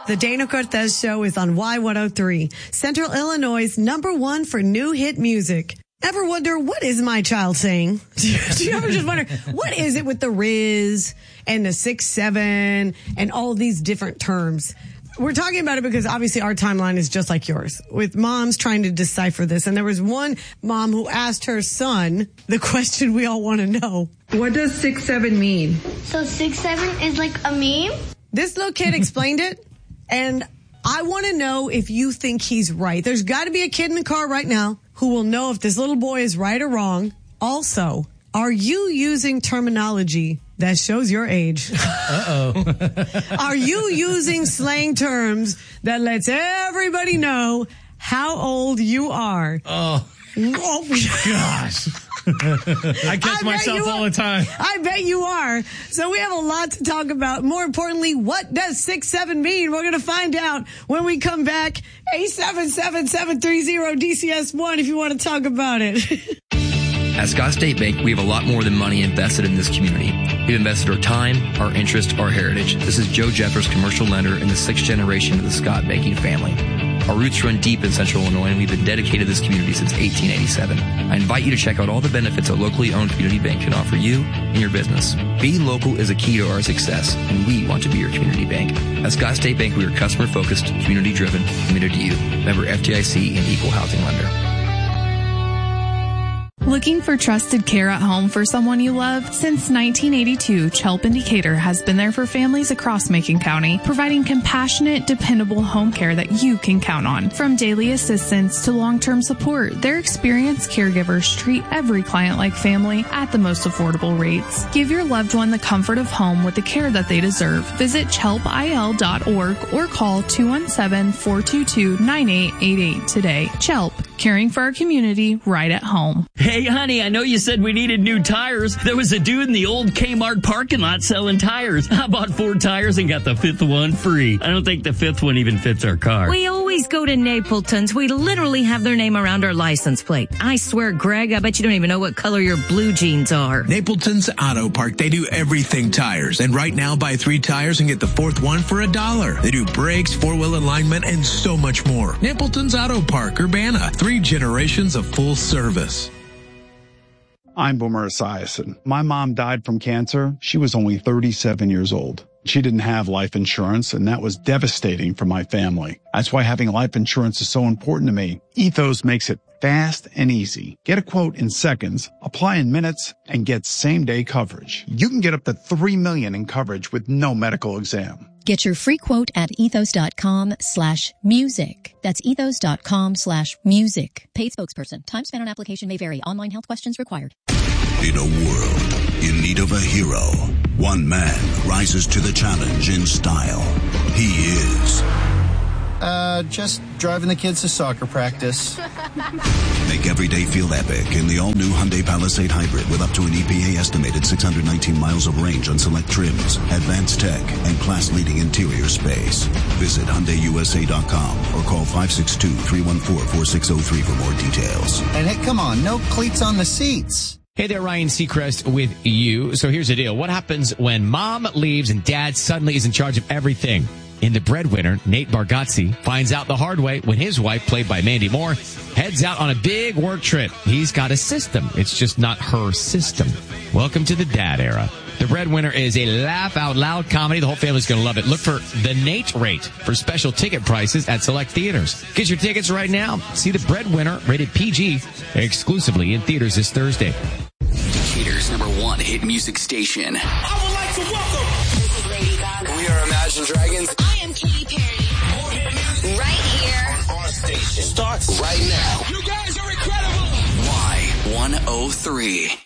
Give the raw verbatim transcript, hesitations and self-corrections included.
The Dana Cortez Show is on Y one oh three, Central Illinois' number one for new hit music. Ever wonder, what is my child saying? Do you ever just wonder, what is it with the Riz and the six seven and all these different terms? We're talking about it because obviously our timeline is just like yours, with moms trying to decipher this. And there was one mom who asked her son the question we all want to know. What does six seven mean? So six seven is like a meme? This little kid explained it, and I want to know if you think he's right. There's got to be a kid in the car right now who will know if this little boy is right or wrong. Also, are you using terminology that shows your age? Uh-oh. Are you using slang terms that lets everybody know how old you are? Oh, oh gosh. I catch I myself all the time. I bet you are. So we have a lot to talk about. More importantly, what does six seven mean? We're going to find out when we come back. eight seven seven, seven three zero, D C S one if you want to talk about it. At Scott State Bank, we have a lot more than money invested in this community. We've invested our time, our interest, our heritage. This is Joe Jeffers, commercial lender in the sixth generation of the Scott banking family. Our roots run deep in Central Illinois, and we've been dedicated to this community since eighteen eighty-seven. I invite you to check out all the benefits a locally owned community bank can offer you and your business. Being local is a key to our success, and we want to be your community bank. At Scott State Bank, we are customer-focused, community-driven, committed to you. Member F D I C and equal housing lender. Looking for trusted care at home for someone you love? Since nineteen eighty-two, Chelp in Decatur has been there for families across Macon County, providing compassionate, dependable home care that you can count on. From daily assistance to long-term support, their experienced caregivers treat every client like family at the most affordable rates. Give your loved one the comfort of home with the care that they deserve. Visit chelp I L dot org or call two one seven, four two two, nine eight eight eight today. Chelp, caring for our community right at home. Hey, honey, I know you said we needed new tires. There was a dude in the old Kmart parking lot selling tires. I bought four tires and got the fifth one free. I don't think the fifth one even fits our car. We always go to Napleton's. We literally have their name around our license plate. I swear, Greg, I bet you don't even know what color your blue jeans are. Napleton's Auto Park. They do everything tires. And right now, buy three tires and get the fourth one for a dollar. They do brakes, four-wheel alignment, and so much more. Napleton's Auto Park, Urbana. Three generations of full service. I'm Boomer Esiason. My mom died from cancer. She was only thirty-seven years old. She didn't have life insurance, and that was devastating for my family. That's why having life insurance is so important to me. Ethos makes it fast and easy. Get a quote in seconds, apply in minutes, and get same-day coverage. You can get up to three million dollars in coverage with no medical exam. Get your free quote at ethos.com slash music. That's ethos.com slash music. Paid spokesperson. Time spent on application may vary. Online health questions required. In a world in need of a hero, one man rises to the challenge in style. He is... Uh, just driving the kids to soccer practice. Make every day feel epic in the all-new Hyundai Palisade Hybrid with up to an E P A estimated six hundred nineteen miles of range on select trims, advanced tech, and class-leading interior space. Visit Hyundai U S A dot com or call five six two, three one four, four six zero three for more details. And hey, come on, no cleats on the seats. Hey there, Ryan Seacrest with you. So here's the deal. What happens when mom leaves and dad suddenly is in charge of everything? In The Breadwinner, Nate Bargatze finds out the hard way when his wife, played by Mandy Moore, heads out on a big work trip. He's got a system. It's just not her system. Welcome to the dad era. The Breadwinner is a laugh-out-loud comedy. The whole family's going to love it. Look for The Nate Rate for special ticket prices at select theaters. Get your tickets right now. See The Breadwinner, rated P G, exclusively in theaters this Thursday. Decatur's number one hit music station. I would like to welcome. This is Lady Gaga. We are Imagine Dragons. I am Katy Perry. Right here. Our station starts right now. You guys are incredible. Y one oh three.